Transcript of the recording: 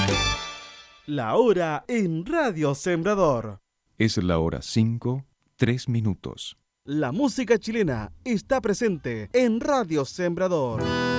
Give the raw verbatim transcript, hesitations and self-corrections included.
La hora en Radio Sembrador. Es la hora cinco, tres minutos. La música chilena está presente en Radio Sembrador.